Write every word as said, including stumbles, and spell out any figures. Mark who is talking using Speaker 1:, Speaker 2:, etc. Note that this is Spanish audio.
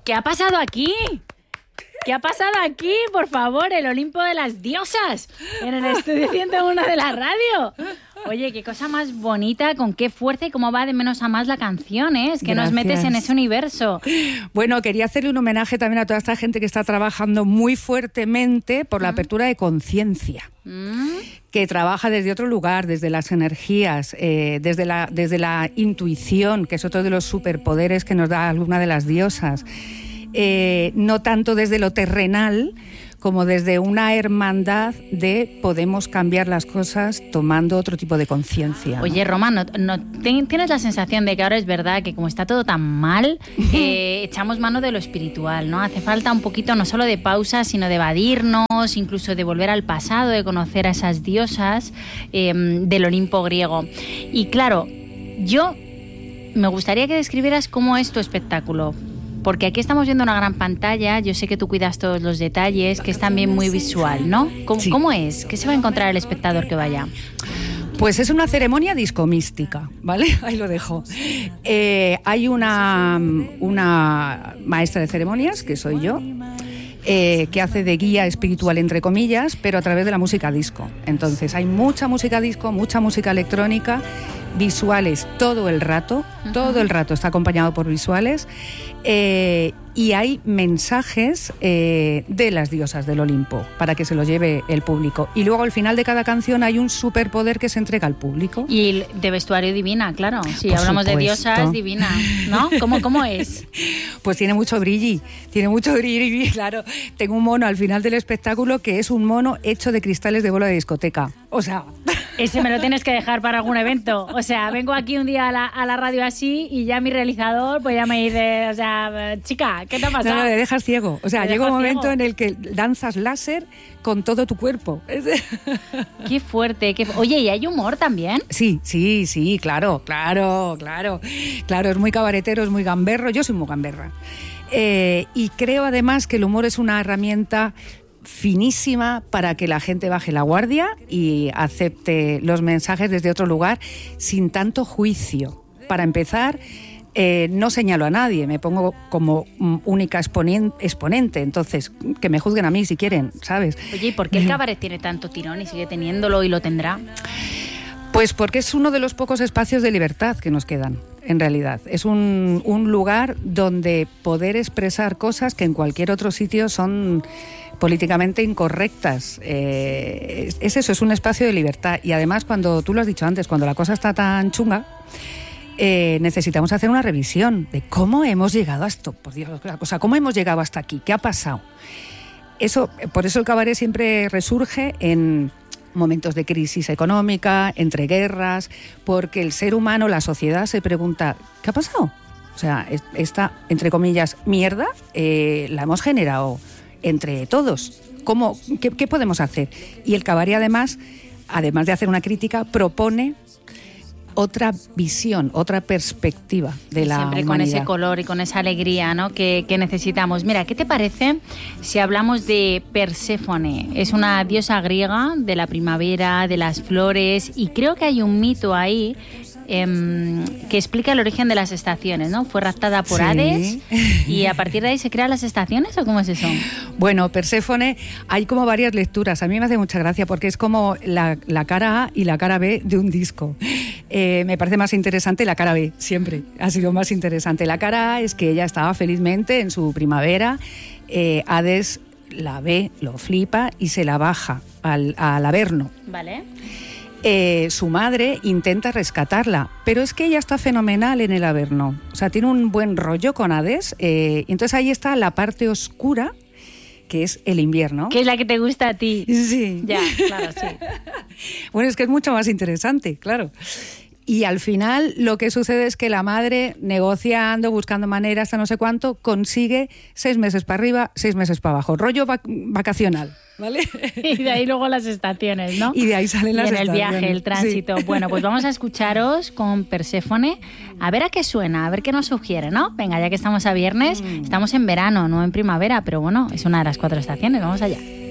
Speaker 1: ¿Qué ha pasado aquí? ¿Qué ha pasado aquí? Por favor, el Olimpo de las diosas en el estudio ciento uno de la radio. Oye, qué cosa más bonita, con qué fuerza y cómo va de menos a más la canción, ¿eh? Es que
Speaker 2: Gracias.
Speaker 1: nos metes en ese universo.
Speaker 2: Bueno, quería hacerle un homenaje también a toda esta gente que está trabajando muy fuertemente por la
Speaker 1: Mm.
Speaker 2: apertura de conciencia.
Speaker 1: Mm.
Speaker 2: Que trabaja desde otro lugar, desde las energías, eh, desde, la, desde la intuición, que es otro de los superpoderes que nos da alguna de las diosas. Eh, no tanto desde lo terrenal, como desde una hermandad de podemos cambiar las cosas tomando otro tipo de conciencia, ¿no?
Speaker 1: Oye, Roma, ¿no, no ten- ¿tienes la sensación de que ahora es verdad que como está todo tan mal, eh, echamos mano de lo espiritual, ¿no? Hace falta un poquito no solo de pausa, sino de evadirnos, incluso de volver al pasado, de conocer a esas diosas eh, del Olimpo griego. Y claro, yo me gustaría que describieras cómo es tu espectáculo. Porque aquí estamos viendo una gran pantalla, yo sé que tú cuidas todos los detalles, que es también muy visual, ¿no? ¿Cómo,
Speaker 2: Sí.
Speaker 1: ¿cómo es? ¿Qué se va a encontrar el espectador que vaya?
Speaker 2: Pues es una ceremonia discomística, ¿vale? Ahí lo dejo. Eh, hay una, una maestra de ceremonias, que soy yo, eh, que hace de guía espiritual, entre comillas, pero a través de la música disco. Entonces hay mucha música disco, mucha música electrónica, visuales todo el rato, uh-huh. todo el rato está acompañado por visuales, eh, y hay mensajes eh, de las diosas del Olimpo para que se los lleve el público. Y luego al final de cada canción hay un superpoder que se entrega al público.
Speaker 1: Y de vestuario divina, claro. Si
Speaker 2: Por
Speaker 1: hablamos
Speaker 2: supuesto.
Speaker 1: de diosas, divina, ¿no? ¿Cómo, cómo es?
Speaker 2: Pues tiene mucho brilli, tiene mucho brilli, claro. Tengo un mono al final del espectáculo que es un mono hecho de cristales de bola de discoteca. O sea...
Speaker 1: Ese me lo tienes que dejar para algún evento. O sea, vengo aquí un día a la, a la radio así y ya mi realizador pues ya me dice, o sea, chica, ¿qué te ha pasado?
Speaker 2: No, no, le dejas ciego. O sea,
Speaker 1: Me
Speaker 2: llega un
Speaker 1: dejas
Speaker 2: momento
Speaker 1: ciego.
Speaker 2: en el que danzas láser con todo tu cuerpo.
Speaker 1: Qué fuerte. Qué... Oye, ¿y hay humor también?
Speaker 2: Sí, sí, sí, claro, claro, claro. Claro, es muy cabaretero, es muy gamberro. Yo soy muy gamberra. Eh, y creo además que el humor es una herramienta finísima para que la gente baje la guardia y acepte los mensajes desde otro lugar sin tanto juicio. Para empezar, eh, no señalo a nadie, me pongo como única exponente, entonces que me juzguen a mí si quieren, ¿sabes?
Speaker 1: Oye, ¿y por qué el cabaret tiene tanto tirón y sigue teniéndolo y lo tendrá?
Speaker 2: Pues porque es uno de los pocos espacios de libertad que nos quedan, en realidad. Es un, un lugar donde poder expresar cosas que en cualquier otro sitio son políticamente incorrectas. Eh, es, es eso, es un espacio de libertad. Y además, cuando tú lo has dicho antes, cuando la cosa está tan chunga, eh, necesitamos hacer una revisión de cómo hemos llegado a esto. Por Dios, o sea, cómo hemos llegado hasta aquí, qué ha pasado. Eso, por eso el cabaret siempre resurge en momentos de crisis económica, entre guerras, porque el ser humano, la sociedad se pregunta, ¿qué ha pasado? O sea, esta, entre comillas, mierda, eh, la hemos generado entre todos. ¿Cómo, qué, qué podemos hacer? Y el cabaret, además, además de hacer una crítica, propone otra visión, otra perspectiva de la
Speaker 1: Siempre
Speaker 2: humanidad.
Speaker 1: con ese color y con esa alegría, ¿no?, que, que necesitamos. Mira, ¿qué te parece si hablamos de Perséfone? Es una diosa griega de la primavera, de las flores, y creo que hay un mito ahí eh, que explica el origen de las estaciones, ¿no? Fue raptada por
Speaker 2: Sí.
Speaker 1: Hades y a partir de ahí se crean las estaciones, ¿o cómo es eso?
Speaker 2: Bueno, Perséfone, hay como varias lecturas. A mí me hace mucha gracia porque es como la, la cara A y la cara B de un disco. Eh, me parece más interesante la cara B, siempre ha sido más interesante. La cara A es que ella estaba felizmente en su primavera, eh, Hades la ve, lo flipa y se la baja al, al Averno.
Speaker 1: Vale.
Speaker 2: Eh, su madre intenta rescatarla, pero es que ella está fenomenal en el Averno. O sea, tiene un buen rollo con Hades. Eh, entonces ahí está la parte oscura, que es el invierno.
Speaker 1: ¿Qué es la que te gusta a ti?
Speaker 2: Sí.
Speaker 1: Ya, claro, sí.
Speaker 2: Bueno, es que es mucho más interesante, claro. Y al final lo que sucede es que la madre, negociando, buscando maneras, hasta no sé cuánto, consigue seis meses para arriba, seis meses para abajo. Rollo vac- vacacional, ¿vale?
Speaker 1: Y de ahí luego las estaciones, ¿no?
Speaker 2: Y de ahí salen las
Speaker 1: y en el
Speaker 2: estaciones.
Speaker 1: viaje, el tránsito.
Speaker 2: Sí.
Speaker 1: Bueno, pues vamos a escucharos con Perséfone, a ver a qué suena, a ver qué nos sugiere, ¿no? Venga, ya que estamos a viernes,
Speaker 2: Mm.
Speaker 1: estamos en verano, no en primavera, pero bueno, es una de las cuatro estaciones, vamos allá.